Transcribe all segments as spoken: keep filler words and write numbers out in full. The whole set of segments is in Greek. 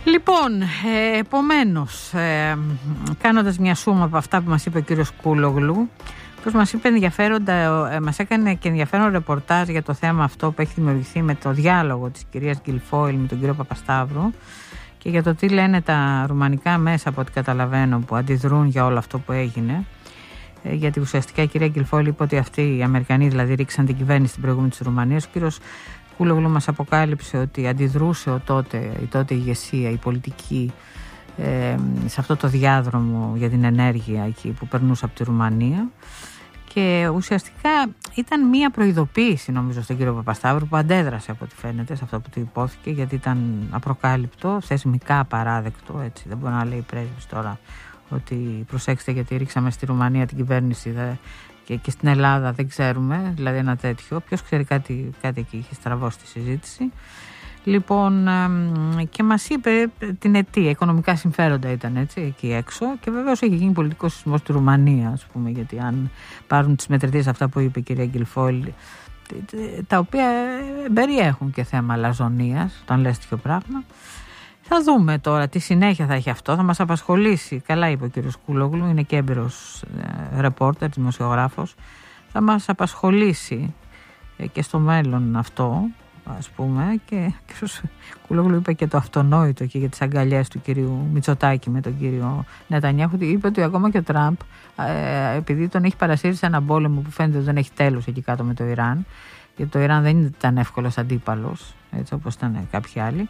Λοιπόν, ε, επομένως, ε, κάνοντας μια σούμα από αυτά που μας είπε ο κύριος Κούλογλου, πως μας είπε ενδιαφέροντα, ε, μας έκανε και ενδιαφέρον ρεπορτάζ για το θέμα αυτό που έχει δημιουργηθεί με το διάλογο της κυρίας Γκιλφόιλ με τον κύριο Παπασταύρου και για το τι λένε τα ρουμανικά μέσα, από ό,τι καταλαβαίνω, που αντιδρούν για όλο αυτό που έγινε. Ε, γιατί ουσιαστικά η κυρία Γκιλφόιλ είπε ότι αυτοί οι Αμερικανοί δηλαδή ρίξαν την κυβέρνηση στην προηγούμενη της Ρουμανίας. Ο κύριος Κούλογλου μας αποκάλυψε ότι αντιδρούσε ο τότε, η τότε ηγεσία, η πολιτική, ε, σε αυτό το διάδρομο για την ενέργεια εκεί που περνούσε από τη Ρουμανία, και ουσιαστικά ήταν μία προειδοποίηση, νομίζω, στον κύριο Παπασταύρου, που αντέδρασε από ό,τι φαίνεται σε αυτό που του υπόθηκε, γιατί ήταν απροκάλυπτο, θεσμικά απαράδεκτο, έτσι. Δεν μπορεί να λέει η πρέσβης τώρα ότι προσέξτε γιατί ρίξαμε στη Ρουμανία την κυβέρνηση δε, και, και στην Ελλάδα δεν ξέρουμε, δηλαδή ένα τέτοιο. Ποιος ξέρει κάτι, κάτι εκεί είχε στραβώσει τη συζήτηση. Λοιπόν, και μας είπε την αιτία, οικονομικά συμφέροντα ήταν, έτσι, εκεί έξω, και βεβαίως έχει γίνει πολιτικός σεισμός στη Ρουμανία, ας πούμε, γιατί αν πάρουν τις μετρητές αυτά που είπε η κυρία Γκιλφόιλ, τα οποία περιέχουν και θέμα λαζονίας, όταν λες τέτοιο πράγμα. Θα δούμε τώρα τι συνέχεια θα έχει αυτό, θα μας απασχολήσει. Καλά είπε ο κύριος Κούλογλου, είναι και έμπειρος ρεπόρτερ, δημοσιογράφος. Θα μας απασχολήσει και στο μέλλον αυτό, ας πούμε. Και ο κύριος Κούλογλου είπε και το αυτονόητο και για τις αγκαλιές του κυρίου Μητσοτάκη με τον κύριο Νετανιάχου. Είπε ότι ακόμα και ο Τραμπ, επειδή τον έχει παρασύρει σε έναν πόλεμο που φαίνεται ότι δεν έχει τέλος εκεί κάτω με το Ιράν, γιατί το Ιράν δεν ήταν εύκολος αντίπαλος, έτσι όπως ήταν κάποιοι άλλοι,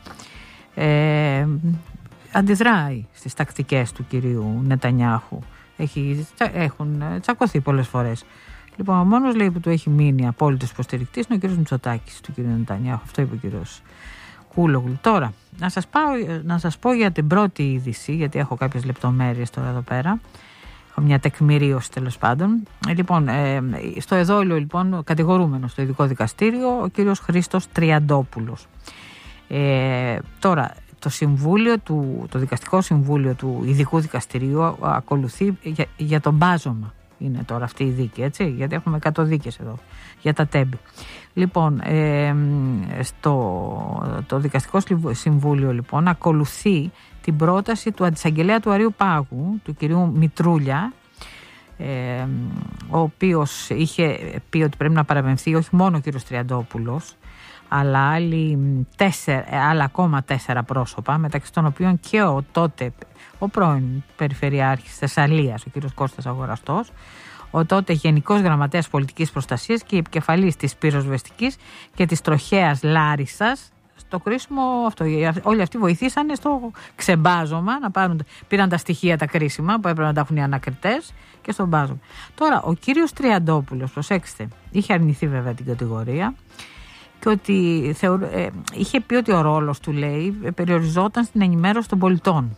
Ε, αντιδράει στις τακτικές του κυρίου Νετανιάχου. Έχει, έχουν τσακωθεί πολλές φορές. Λοιπόν, ο μόνος, λέει, που του έχει μείνει απόλυτος υποστηρικτής είναι ο κύριος Μητσοτάκης του κυρίου Νετανιάχου. Αυτό είπε ο κύριος Κούλογλου. Τώρα, να σας, πάω, να σας πω για την πρώτη είδηση, γιατί έχω κάποιες λεπτομέρειες τώρα εδώ πέρα. Έχω μια τεκμηρίωση, τέλος πάντων. Ε, λοιπόν, ε, στο εδόλιο, λοιπόν, κατηγορούμενος στο ειδικό δικαστήριο, ο κύριος Χρήστος Τριαντόπουλος. Ε, τώρα το συμβούλιο του, το δικαστικό συμβούλιο του ειδικού δικαστηρίου ακολουθεί για, για τον μπάζωμα. Είναι τώρα αυτή η δίκη, έτσι, γιατί έχουμε εκατό δίκες εδώ για τα τέμπη. Λοιπόν, ε, στο το δικαστικό συμβούλιο, λοιπόν, ακολουθεί την πρόταση του αντισαγγελέα του Αρείου Πάγου, του κυρίου Μητρούλια, ε, ο οποίος είχε πει ότι πρέπει να παραμενθεί όχι μόνο ο κύριος Τριαντόπουλος, αλλά άλλοι τέσσερα, άλλα ακόμα τέσσερα πρόσωπα, μεταξύ των οποίων και ο τότε ο πρώην Περιφερειάρχης Θεσσαλίας, ο κύριος Κώστας Αγοραστός, ο τότε Γενικός Γραμματέας Πολιτικής Προστασίας και η επικεφαλής της Πυροσβεστικής και της Τροχέας Λάρισσας. Στο κρίσιμο αυτό, όλοι αυτοί βοηθήσανε στο ξεμπάζωμα, να πάρουν, πήραν τα στοιχεία τα κρίσιμα που έπρεπε να τα έχουν οι ανακριτές και στο μπάζωμα. Τώρα, ο κύριος Τριαντόπουλος, προσέξτε, είχε αρνηθεί βέβαια την κατηγορία, και ότι θεω, ε, είχε πει ότι ο ρόλος του, λέει, περιοριζόταν στην ενημέρωση των πολιτών,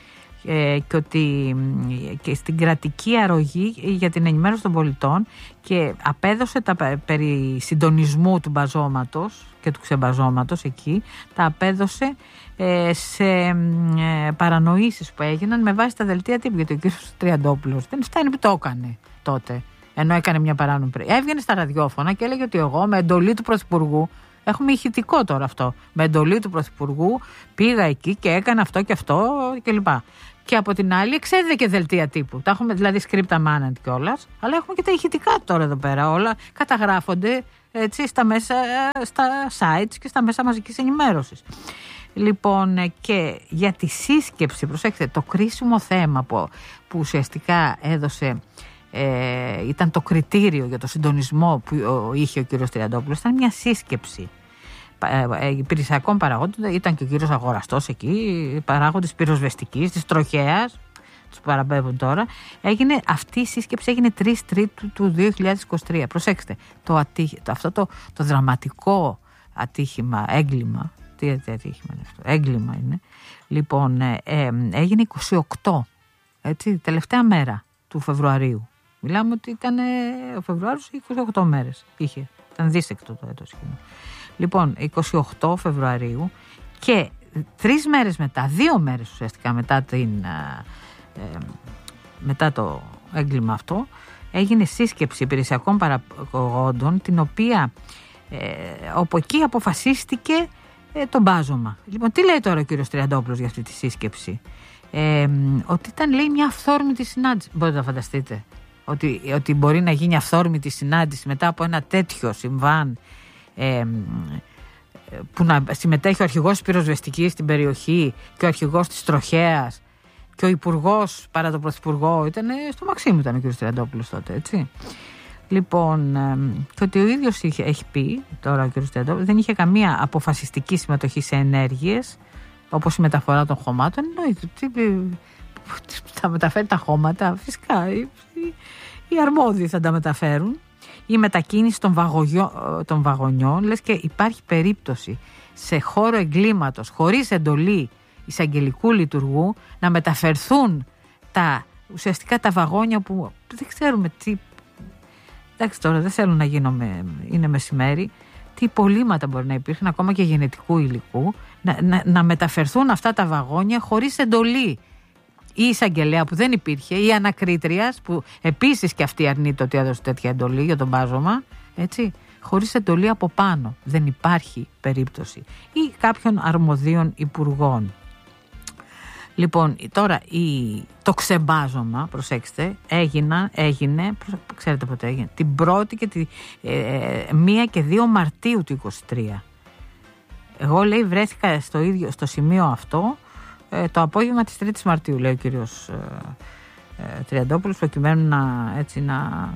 ε, και ότι και στην κρατική αρρωγή για την ενημέρωση των πολιτών, και απέδωσε τα περί συντονισμού του μπαζώματος και του ξεμπαζώματος εκεί, τα απέδωσε ε, σε ε, παρανοήσεις που έγιναν με βάση τα δελτία τύπου, γιατί ο κ. Τριαντόπουλος δεν φτάνει που το έκανε τότε, ενώ έκανε μια παράνομη. Έβγαινε στα ραδιόφωνα και έλεγε ότι εγώ με εντολή του Πρωθυπουργού, έχουμε ηχητικό τώρα αυτό, με εντολή του Πρωθυπουργού πήγα εκεί και έκανα αυτό και αυτό κλπ. Και από την άλλη εξέδιδε και δελτία τύπου. Τα έχουμε δηλαδή scripta managed κιόλας, αλλά έχουμε και τα ηχητικά τώρα εδώ πέρα. Όλα καταγράφονται, έτσι, στα, μέσα, στα sites και στα μέσα μαζικής ενημέρωσης. Λοιπόν, και για τη σύσκεψη, προσέξτε, το κρίσιμο θέμα που, που ουσιαστικά έδωσε, Ε, ήταν το κριτήριο για το συντονισμό που είχε ο κύριος Τριαντόπουλος, ήταν μια σύσκεψη ε, υπηρεσιακών παραγόντων. Ήταν και ο κύριος Αγοραστός εκεί, παράγοντες πυροσβεστικής, της Τροχέας, τους παραπέμπουν τώρα. Έγινε, αυτή η σύσκεψη έγινε τρεις Τρίτου του δύο χιλιάδες είκοσι τρία. Προσέξτε, το ατύχη, το, αυτό το, το δραματικό ατύχημα, έγκλημα, τι, τι ατύχημα είναι αυτό, έγκλημα είναι, λοιπόν, ε, ε, έγινε είκοσι οκτώ, έτσι, τελευταία μέρα του Φεβρουαρίου. Μιλάμε ότι ήταν ο Φεβρουάριος είκοσι οκτώ μέρες είχε. Ήταν δίσεκτο το έτος. Λοιπόν, είκοσι οκτώ Φεβρουαρίου, και τρεις μέρες μετά, δύο μέρες ουσιαστικά μετά, την, ε, μετά το έγκλημα αυτό, έγινε σύσκεψη υπηρεσιακών παραγόντων, την οποία ε, όπου εκεί αποφασίστηκε ε, το μπάζωμα. Λοιπόν, τι λέει τώρα ο κύριος Τριαντόπουλος για αυτή τη σύσκεψη? Ε, ότι ήταν, λέει, μια αυθόρμητη συνάντηση. Μπορείτε να φανταστείτε ότι, ότι μπορεί να γίνει αυθόρμητη συνάντηση μετά από ένα τέτοιο συμβάν, ε, που να συμμετέχει ο αρχηγός της πυροσβεστικής στην περιοχή και ο αρχηγός της τροχέας και ο υπουργός παρά τον πρωθυπουργό? Ήταν στο Μαξίμου, ήταν ο κύριος Τριαντόπουλος τότε, έτσι. Λοιπόν, και ότι ο ίδιος είχε, έχει πει τώρα ο κύριος Τριαντόπουλος, δεν είχε καμία αποφασιστική συμμετοχή σε ενέργειες όπως η μεταφορά των χωμάτων. Εννοείται, θα μεταφέρει τα χώματα, φυσικά οι, οι, οι αρμόδιοι θα τα μεταφέρουν. Η μετακίνηση των, βαγογιό, των βαγονιών, λες και υπάρχει περίπτωση σε χώρο εγκλήματος χωρίς εντολή εισαγγελικού λειτουργού να μεταφερθούν τα, ουσιαστικά τα βαγόνια που δεν ξέρουμε τι. Εντάξει, τώρα δεν θέλω να γίνω με, είναι μεσημέρι, τι υπολείμματα μπορεί να υπήρχαν ακόμα και γενετικού υλικού, να, να, να μεταφερθούν αυτά τα βαγόνια χωρίς εντολή η εισαγγελέα που δεν υπήρχε, η ανακρίτριας που επίσης και αυτή αρνείται ότι έδωσε τέτοια εντολή για τον μπάζωμα, έτσι, χωρίς εντολή από πάνω. Δεν υπάρχει περίπτωση. Ή κάποιων αρμοδίων υπουργών. Λοιπόν, τώρα η, το ξεμπάζωμα, προσέξτε, έγινα, έγινε, ξέρετε πότε έγινε, την πρώτη και τη ε, μία και δύο Μαρτίου του είκοσι τρία. Εγώ, λέει, βρέθηκα στο ίδιο, στο σημείο αυτό ε, το απόγευμα της τρίτης Μαρτίου, λέει ο κύριος ε, ε, Τριαντόπουλος, προκειμένου να, έτσι, να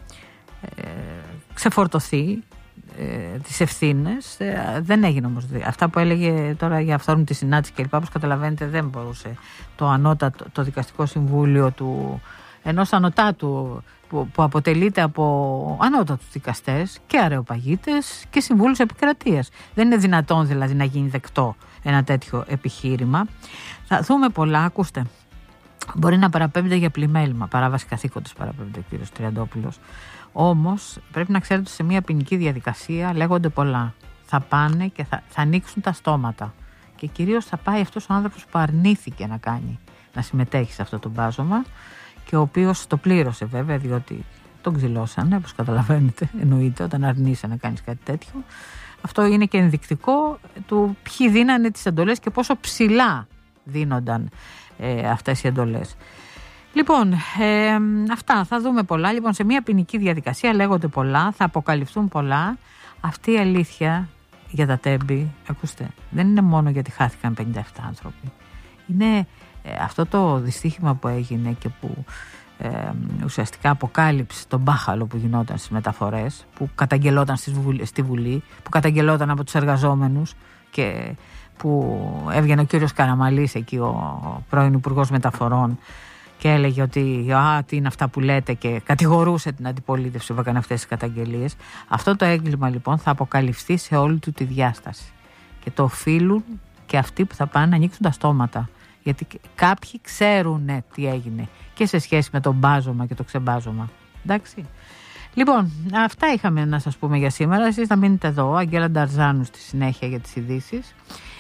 ε, ξεφορτωθεί ε, τις ευθύνες. Ε, δεν έγινε όμως. Αυτά που έλεγε τώρα για αυθόρμητη συνάντηση και λοιπά, όπως καταλαβαίνετε, δεν μπορούσε το ανώτατο, το δικαστικό συμβούλιο του ενός ανωτάτου που, που αποτελείται από ανώτατους δικαστές και αρεοπαγίτες και συμβούλους επικρατείας. Δεν είναι δυνατόν δηλαδή να γίνει δεκτό ένα τέτοιο επιχείρημα. Θα δούμε πολλά, ακούστε. Μπορεί να παραπέμπεται για πλημέλημα, παράβαση καθήκοντος παραπέμπεται ο κύριος Τριαντόπουλος. Όμως πρέπει να ξέρετε ότι σε μια ποινική διαδικασία λέγονται πολλά. Θα πάνε και θα, θα ανοίξουν τα στόματα. Και κυρίως θα πάει αυτός ο άνθρωπος που αρνήθηκε να κάνει, να συμμετέχει σε αυτό το μπάζωμα και ο οποίος το πλήρωσε βέβαια, διότι τον ξυλώσανε, όπως καταλαβαίνετε, εννοείται, όταν αρνείσαι να κάνεις κάτι τέτοιο. Αυτό είναι και ενδεικτικό του ποιοι δίνανε τις εντολές και πόσο ψηλά δίνονταν ε, αυτές οι εντολές. Λοιπόν, ε, αυτά θα δούμε πολλά. Λοιπόν, σε μια ποινική διαδικασία λέγονται πολλά, θα αποκαλυφθούν πολλά. Αυτή η αλήθεια για τα Τέμπη, ακούστε, δεν είναι μόνο γιατί χάθηκαν πενήντα επτά άνθρωποι. Είναι ε, αυτό το δυστύχημα που έγινε και που ε, ουσιαστικά αποκάλυψε τον μπάχαλο που γινόταν στις μεταφορές, που καταγγελόταν στη Βουλή, που καταγγελόταν από τους εργαζόμενους και που έβγαινε ο κύριος Καραμαλής εκεί, ο πρώην Υπουργός Μεταφορών, και έλεγε ότι α, τι είναι αυτά που λέτε και κατηγορούσε την αντιπολίτευση που έκανε αυτές τις καταγγελίες. Αυτό το έγκλημα λοιπόν θα αποκαλυφθεί σε όλη του τη διάσταση και το οφείλουν και αυτοί που θα πάνε να ανοίξουν τα στόματα, γιατί κάποιοι ξέρουν τι έγινε και σε σχέση με το μπάζωμα και το ξεμπάζωμα. Εντάξει. Λοιπόν, αυτά είχαμε να σας πούμε για σήμερα. Εσείς θα μείνετε εδώ, Αγγέλα Νταρζάνου στη συνέχεια για τις ειδήσεις.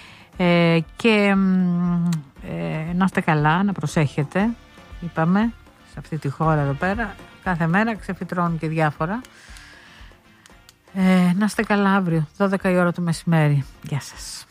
Ε, και ε, να είστε καλά, να προσέχετε. Είπαμε, σε αυτή τη χώρα εδώ πέρα, κάθε μέρα ξεφυτρώνουν και διάφορα. Ε, να είστε καλά αύριο, δώδεκα η ώρα το μεσημέρι. Γεια σας.